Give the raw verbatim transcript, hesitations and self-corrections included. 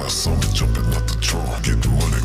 I saw me jumping out the trunk, getting money